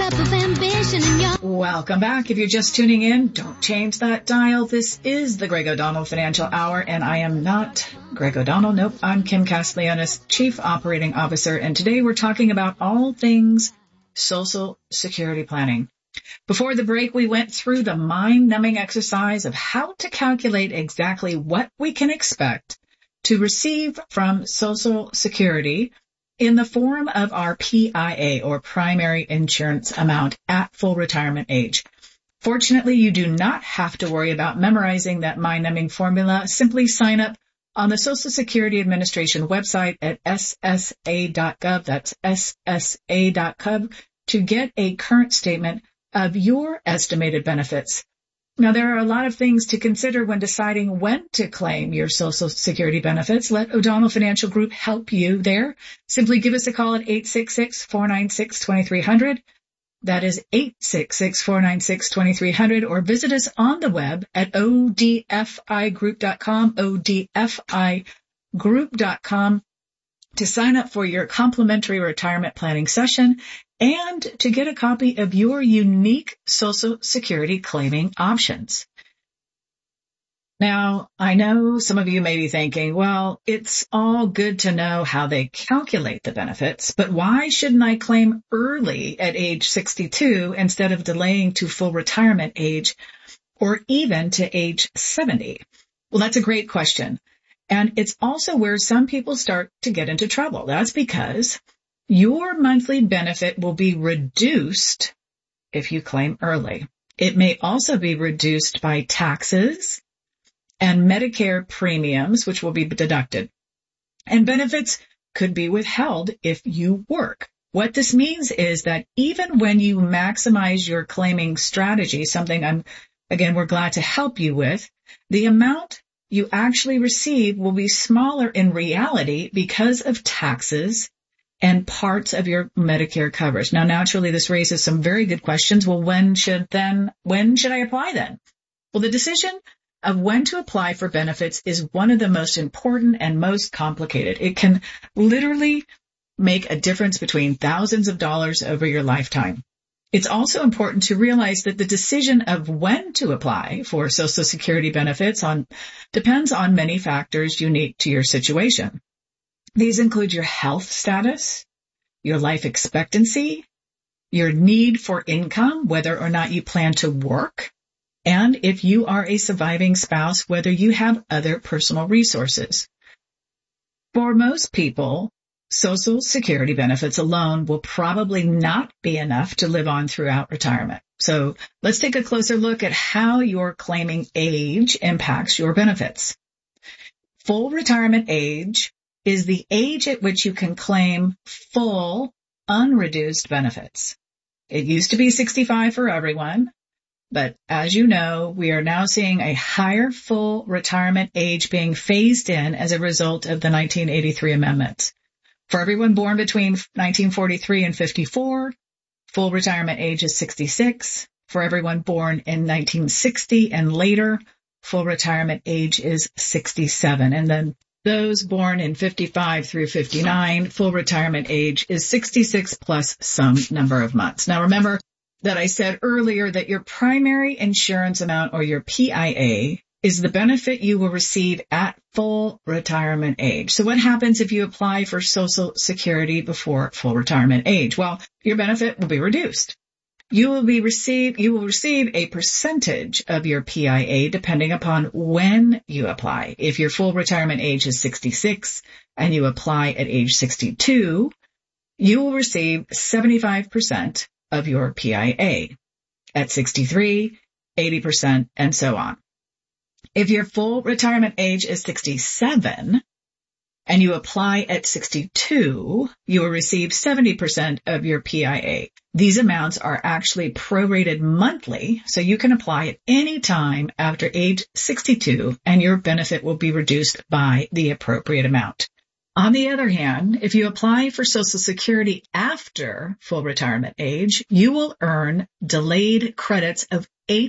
cup of ambition and your... Welcome back. If you're just tuning in, don't change that dial. This is the Greg O'Donnell Financial Hour, and I am not Greg O'Donnell. Nope, I'm Kim Castellanos, Chief Operating Officer, and today we're talking about all things Social Security planning. Before the break, we went through the mind-numbing exercise of how to calculate exactly what we can expect to receive from Social Security in the form of our PIA, or primary insurance amount, at full retirement age. Fortunately, you do not have to worry about memorizing that mind-numbing formula. Simply sign up on the Social Security Administration website at ssa.gov, that's ssa.gov, to get a current statement of your estimated benefits. Now, there are a lot of things to consider when deciding when to claim your Social Security benefits. Let O'Donnell Financial Group help you there. Simply give us a call at 866-496-2300. That is 866-496-2300, or visit us on the web at odfigroup.com, odfigroup.com, to sign up for your complimentary retirement planning session and to get a copy of your unique Social Security claiming options. Now, I know some of you may be thinking, well, it's all good to know how they calculate the benefits, but why shouldn't I claim early at age 62 instead of delaying to full retirement age or even to age 70? Well, that's a great question. And it's also where some people start to get into trouble. That's because your monthly benefit will be reduced if you claim early. It may also be reduced by taxes and Medicare premiums, which will be deducted. And benefits could be withheld if you work. What this means is that even when you maximize your claiming strategy, something we're glad to help you with, the amount you actually receive will be smaller in reality because of taxes and parts of your Medicare coverage. Now, naturally, this raises some very good questions. Well, when should I apply then? Well, the decision of when to apply for benefits is one of the most important and most complicated. It can literally make a difference between thousands of dollars over your lifetime. It's also important to realize that the decision of when to apply for Social Security benefits depends on many factors unique to your situation. These include your health status, your life expectancy, your need for income, whether or not you plan to work, and if you are a surviving spouse, whether you have other personal resources. For most people, Social Security benefits alone will probably not be enough to live on throughout retirement. So let's take a closer look at how your claiming age impacts your benefits. Full retirement age is the age at which you can claim full, unreduced benefits. It used to be 65 for everyone, but as you know, we are now seeing a higher full retirement age being phased in as a result of the 1983 amendments. For everyone born between 1943 and 54, full retirement age is 66. For everyone born in 1960 and later, full retirement age is 67. And then those born in 55 through 59, full retirement age is 66 plus some number of months. Now, remember that I said earlier that your primary insurance amount, or your PIA, is the benefit you will receive at full retirement age. So what happens if you apply for Social Security before full retirement age? Well, your benefit will be reduced. You will receive a percentage of your PIA depending upon when you apply. If your full retirement age is 66 and you apply at age 62, you will receive 75% of your PIA. At 63, 80%, and so on. If your full retirement age is 67 and you apply at 62, you will receive 70% of your PIA. These amounts are actually prorated monthly, so you can apply at any time after age 62, and your benefit will be reduced by the appropriate amount. On the other hand, if you apply for Social Security after full retirement age, you will earn delayed credits of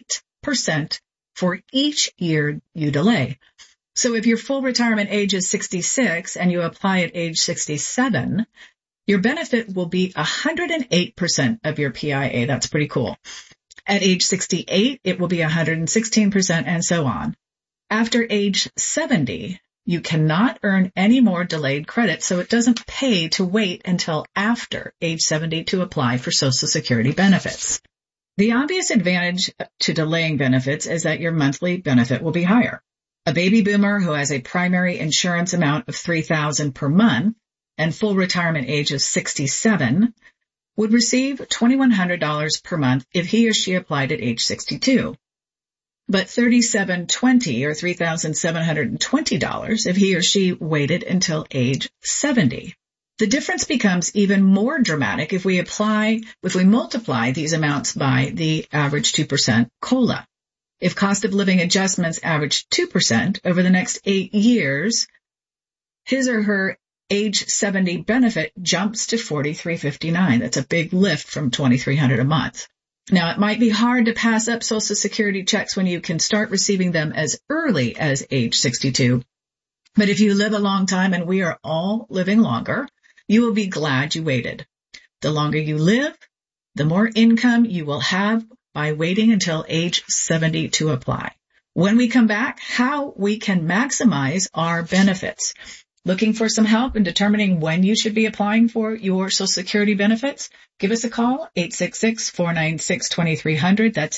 8% for each year you delay. So if your full retirement age is 66 and you apply at age 67, your benefit will be 108% of your PIA. That's pretty cool. At age 68, it will be 116% and so on. After age 70, you cannot earn any more delayed credit, so it doesn't pay to wait until after age 70 to apply for Social Security benefits. The obvious advantage to delaying benefits is that your monthly benefit will be higher. A baby boomer who has a primary insurance amount of $3,000 per month and full retirement age of 67 would receive $2,100 per month if he or she applied at age 62. But $3,720 or $3,720 if he or she waited until age 70. The difference becomes even more dramatic if we multiply these amounts by the average 2% COLA. If cost of living adjustments average 2% over the next 8 years, his or her age 70 benefit jumps to $4,359. That's a big lift from $2,300 a month. Now, it might be hard to pass up Social Security checks when you can start receiving them as early as age 62. But if you live a long time, and we are all living longer, you will be glad you waited. The longer you live, the more income you will have by waiting until age 70 to apply. When we come back, how we can maximize our benefits. Looking for some help in determining when you should be applying for your Social Security benefits? Give us a call, 866-496-2300. That's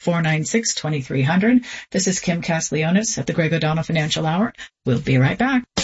866-496-2300. This is Kim Castiglionis at the Greg O'Donnell Financial Hour. We'll be right back.